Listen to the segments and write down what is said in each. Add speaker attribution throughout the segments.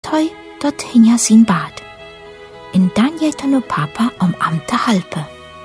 Speaker 1: hij dat hinja zijn bad. En dan geht naar papa om am te helpen.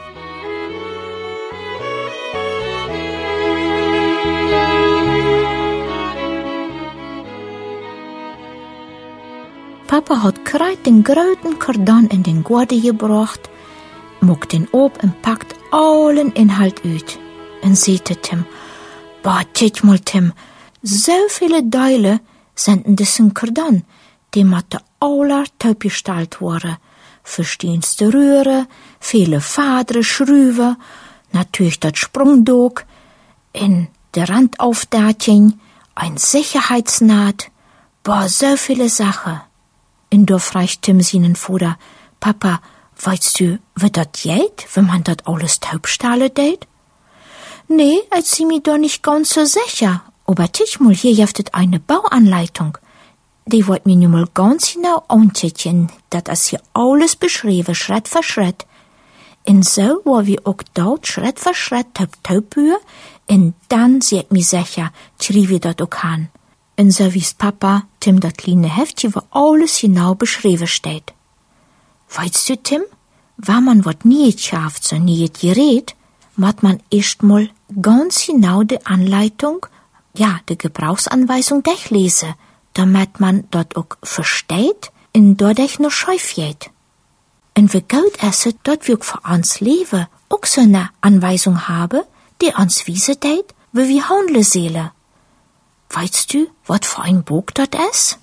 Speaker 1: Papa had kruid den groten kardan in den Gorde gebracht, mocht den op en pakt allen Inhalt uit. En zei Tim, kijk mal Tim, zoveel deilen zijn in diesen kardan, die met de aller tuipgestalt worden. Verschiedenste Röhren, viele Fadern, Schruven, natürlich das Sprungdog, in der Randaufdatchen, ein Sicherheitsnaht, so viele Sachen. Und da fragt Tim seinen Vater, Papa, weißt du, wie das geht, wenn man das alles taubstahlen tät? Nee, als sie mir da nicht ganz so sicher, aber tisch mal, hier jeftet eine Bauanleitung. Die wollt mir nun mal ganz genau anchecken, dat is hier alles beschreven, Schritt für Schritt. En so war wir auch dort Schritt für Schritt taub, en dann seht mir sicher, schrie wir dat auch an. En so wies Papa Tim dat kleine Heftje, wo alles genau beschreven steht. Weißt du, Tim, wenn man wat niet schafft, so niet gerät, moet man erst mal ganz genau die Anleitung, ja, die Gebrauchsanweisung durchlesen, damit man dort auch versteht und dadurch noch scheuf geht. Und wie gut ist es, dort wir für uns Leben auch so eine Anweisung haben, die uns wiese tät, wie wir handeln sollen. Weißt du, was für ein Buch das ist?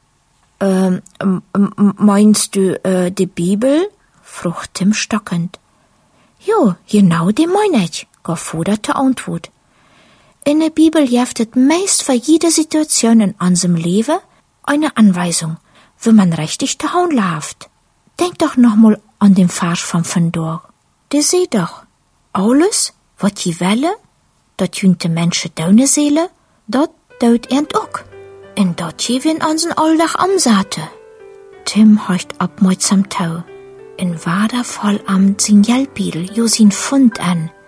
Speaker 1: Meinst du die Bibel? Frug Tim stockend. Jo, genau die mein ich, gab Vater zur Antwort. In der Bibel jeftet meist für jede Situation in unserem Leben eine Anweisung, wie man richtig zu handeln hat. Denk doch noch mal an den Vers von vandaag. Der sieht doch, alles, was je welle, dat jünte Menschen tun sollen, dat tut end auch. Und dat je wir in unseren Alltag umsetzen. Tim horcht abmerksam tau. In Wader voll am sin Hjälpbidel jo sin Fund an.